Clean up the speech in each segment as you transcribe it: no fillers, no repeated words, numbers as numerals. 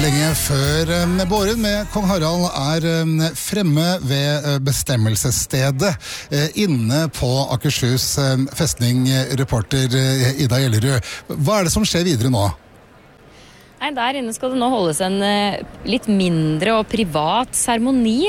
Lenge før båren med kong Harald fremme ved bestemmelsesstedet inne på Akershus festning, reporter Ida Gjellerud. Hva det som skjer videre nå? Nei, der inne skal det nå holdes en litt mindre og privat seremoni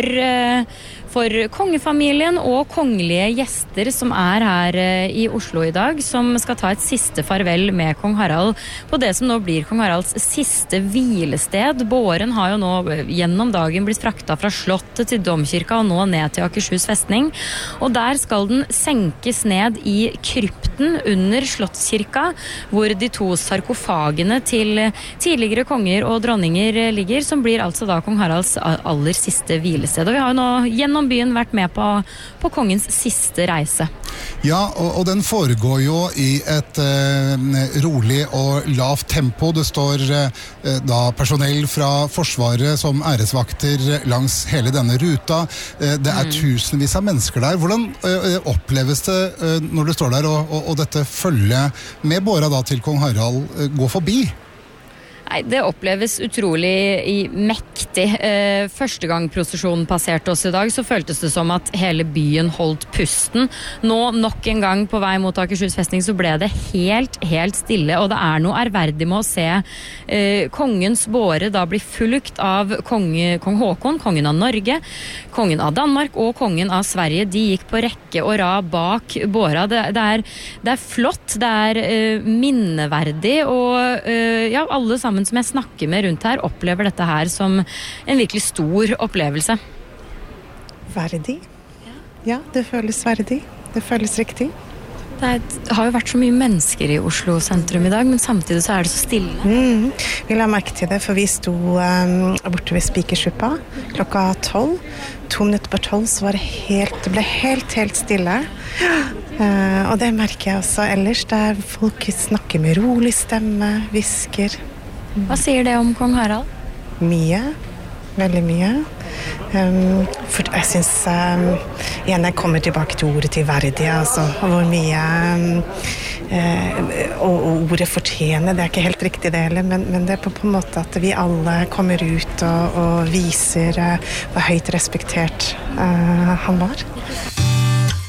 for kongefamilien og kongelige gjester som her i Oslo i dag, som skal ta et siste farvel med kong Harald på det som nå blir kong Haralds siste hvilested. Båren har jo nå gjennom dagen blitt frakta fra slottet til domkirka og nå ned til Akershus festning. Og der skal den senkes ned i krypten under slottskirka, hvor de to sarkofagene til tidligere konger og dronninger ligger, som blir altså da kong Haralds aller siste hvilested. Og vi har jo nå gjennom byen vært med på kongens siste reise. Ja, og den foregår jo i et rolig og lavt tempo. Det står da personell fra Forsvaret som æresvakter langs hele denne ruta. Det tusenvis av mennesker der. Hvordan oppleves det når du står der og dette følget med båra da til kong Harald går forbi? Nei, det oppleves utrolig mektig. Første gang prosesjonen passerte oss i dag, så føltes det som at hele byen holdt pusten. Nå, nok en gang på vei mot Akershus festning, så ble det helt stille, og det noe ærverdig med å se kongens båre da bli fulgt av kong Håkon, kongen av Norge, kongen av Danmark og kongen av Sverige. De gikk på rekke og rad bak båra. Det flott, det minneverdig, og ja, alle sammen som jeg snakker med rundt her, opplever dette her som en virkelig stor opplevelse. Verdig? Ja, det føles verdig. Det føles riktig. Det har jo vært så mye mennesker i Oslo sentrum i dag, men samtidig så det så stille. Vi la merke til det, for vi sto borte ved Spikersuppa klokka 12. 2 minutter på 12 så var det ble helt stille. Og det merker jeg også ellers, der folk snakker med rolig stemme, hvisker. Hva sier det om kong Harald? Mye. Veldig mye. For jeg synes igjen jeg kommer tilbake til ordet til verdig, altså hvor mye og ordet fortjener, det ikke helt riktig det heller, men det på en måte at vi alle kommer ut og viser hvor høyt respektert han var.